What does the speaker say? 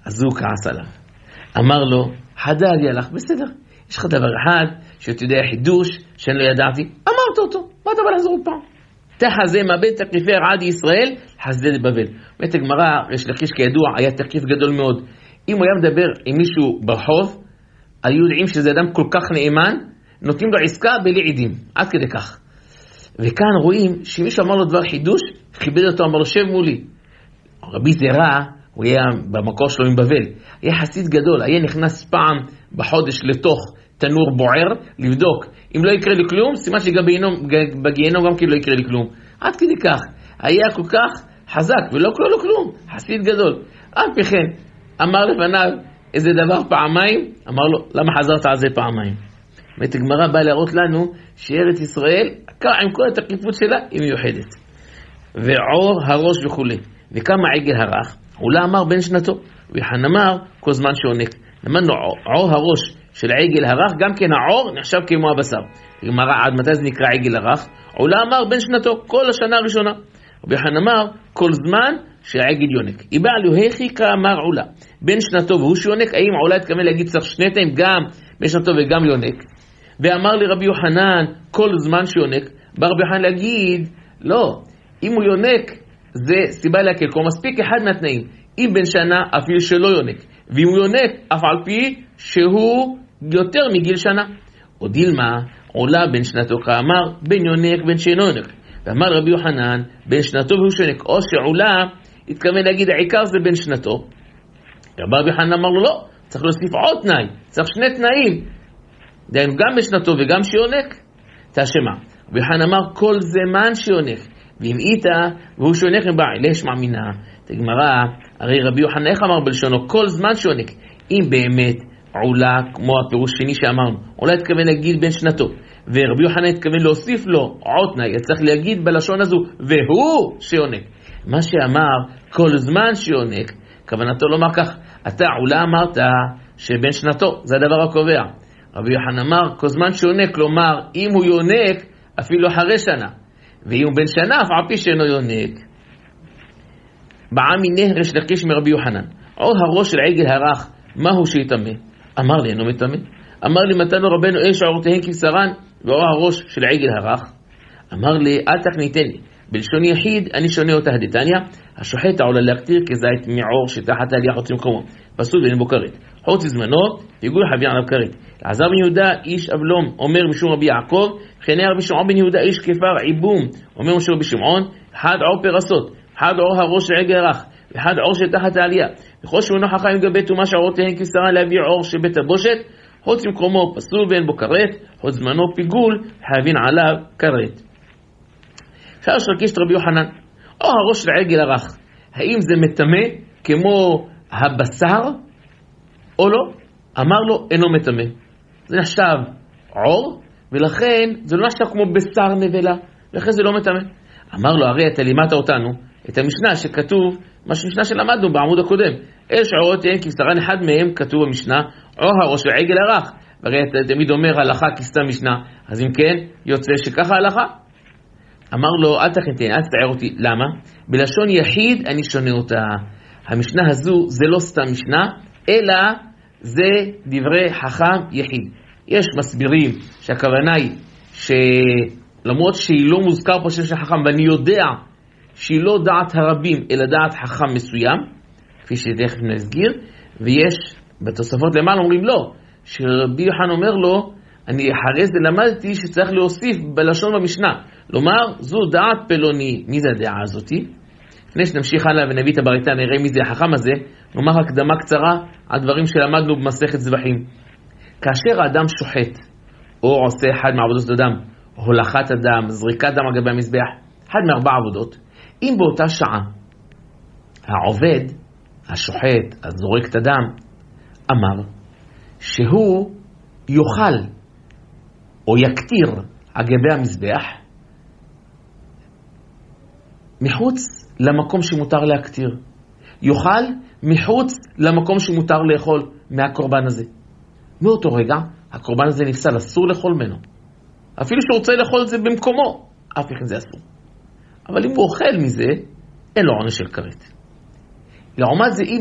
אז הוא כעס עליו. אמר לו, חדל ילך, בסדר. יש לך דבר אחד שאתה יודע חידוש שאני לא ידעתי, אמרת אותו, מה אתה בא לחזור עוד פעם? תחזה מבית תקריפי עד ישראל, חסדי לבבל. אומרת הגמרא, יש לקיש כידוע, היה תקריף גדול מאוד. אם הוא היה מדבר עם מישהו ברחוב, היו יודעים שזה אדם כל כך נאמן, נותנים לו עסקה בלי עדים, עד כדי כך. וכאן רואים שמישהו אמר לו דבר חידוש, כיבד אותו, אמר לו, שב מולי. רבי זרע, הוא היה במקור שלו עם בבל, היה חסיד גדול, היה נכנס פעם בחודש לתוך תנור בוער, לבדוק, אם לא יקרה לי כלום, סימן שגם בגיהנום גם כי לא יקרה לי כלום. עד כדי כך, היה כל כך חזק, ולא קרה לו כלום, חסיד גדול. אף בכן, אמר לפניו איזה דבר פעמיים, אמר לו, למה חזרת על זה פעמיים? ואת הגמרא באה להראות לנו שארץ ישראל, עם כל התקיפות שלה, היא מיוחדת. ועור הראש וכו'. וכמה עגל הרך, עולה אמר בן שנתו, ויחן אמר כל זמן שעונק. למדנו עור הראש של עגל הרך, גם כן העור נחשב כמו הבשר. הגמרא עד מתי זה נקרא עגל הרך? עולה אמר בן שנתו, כל השנה הראשונה. ויחן אמר כל זמן שהעגל יונק. איבא לו הכי כאמר עולה. בן שנתו והוא שיונק, האם עולה התכוון להגיד צריך שני תאים, גם בן שנתו וגם יונק? ואמר לרבי יוחנן כל זמן שיונק, בא רבי יוחנן להגיד, לא, אם הוא יונק, זה סיבה להקל, כמו מספיק אחד מהתנאים, אם בן שנה אפילו שלא יונק, ואם הוא יונק אף על פי שהוא יותר מגיל שנה. או דילמה, עולה בן שנתו כאמר, בן יונק בן שאינו יונק. ואמר רבי יוחנן, בן שנתו והוא שיונק, או שעולה, התכוון להגיד, העיקר זה בן שנתו. רבי יוחנן אמר לו, לא, צריך להוסיף עוד תנאי, צריך שני תנאים, דהיינו גם בן שנתו וגם שיונק, תשמע. רבי יוחנן אמר, כל זמן שיונק, ואם איתה, והוא שונק עם בעי, יש מאמינה. תגמרה, הרי רבי יוחנן איך אמר בלשונו, כל זמן שונק, אם באמת עולה, כמו הפירוש שני שאמרנו, עולה התכוון להגיד בן שנתו, ורבי יוחנן התכוון להוסיף לו עוד תנאי, צריך להגיד בלשון הזו, והוא שיונק. מה שאמר, כל זמן שיונק, כוונתו לומר כך, אתה עולה אמרת שבן שנתו, זה הדבר הקובע. רבי יוחנן אמר, כל זמן שיונק, כלומר, אם הוא יונק, אפילו אחרי שנה. ואם הוא בן שנה, אף על פי שאינו יונק. בעמי נהרש לקיש מרבי יוחנן. עוד הראש של עגל הרך, מהו שיטמא? אמר לי, אינו מטמא. אמר לי, מתנו רבנו אש עורתיהן כבשרן, ועוד הראש של עגל הרך. אמר לי, אל תקניתן לי. בלשון יחיד, אני שונה אותה הדתניא, השוחט העולה להקטיר כזית מעור שתחת העלייה חוץ מקומו. פסול ואין בו כרת. חוץ זמנו, יגול חביא עליו כרת. עזר בן יהודה איש אבלום, אומר משום רבי יעקב, וכן רבי שמעון בן יהודה איש כפר עיבום, אומר משום רבי שמעון, אחד עור פרסות, אחד עור הראש של עגל הרך, ואחד עור שתחת העלייה. וכל שהוא נוכח עם גבי תומה שעורותיהן כבשרה להביא עור שבית הבושת, חוץ מקומו פסול ואין בו כרת, חוץ זמנו פיגול, חייבים עליו כרת. אפשר לשרקיש את רבי יוחנן, או הראש של עגל הרך, האם זה מטמא כמו הבשר או לא? אמר לו, אינו מטמא. זה נחשב עור, ולכן זה לא נחשב כמו בשר נבלה, לכן זה לא מטמא. אמר לו, הרי אתה לימדת אותנו, את המשנה שכתוב, מה שמשנה שלמדנו בעמוד הקודם, אלה שעורותיהן כבשרן, אחד מהם כתוב במשנה, או הראש של עגל הרך, והרי אתה תמיד אומר הלכה כסתם משנה, אז אם כן, יוצא שככה הלכה. אמר לו, אל תכנתן, אל תתאר אותי. למה? בלשון יחיד אני שונה אותה. המשנה הזו זה לא סתם משנה, אלא זה דברי חכם יחיד. יש מסבירים שהכוונה היא שלמרות שהיא לא מוזכר פה של חכם, ואני יודע שהיא לא דעת הרבים, אלא דעת חכם מסוים, כפי שתכף נסגיר, ויש בתוספות למעלה אומרים לא, שרבי יוחנן אומר לו, אני אחרי זה למדתי שצריך להוסיף בלשון במשנה, לומר, זו דעת פלוני. מי זה הדעה הזאתי? לפני שנמשיך הלאה ונביא את הברייתא, נראה מי זה החכם הזה, נאמר הקדמה קצרה על דברים שלמדנו במסכת זבחים. כאשר האדם שוחט, או עושה אחד מעבודות אדם, הולכת אדם, זריקת דם על גבי המזבח, אחד מארבע עבודות, אם באותה שעה העובד, השוחט, הזורק את הדם, אמר שהוא יאכל או יקטיר על גבי המזבח מחוץ למקום שמותר להקטיר, יאכל מחוץ למקום שמותר לאכול מהקורבן הזה. מאותו רגע הקורבן הזה נפסל, אסור לאכול ממנו, אפילו שהוא רוצה לאכול את זה במקומו, אף אחד זה אסור. אבל אם הוא אוכל מזה, אין לו עונש של כרת. לעומת זה, אם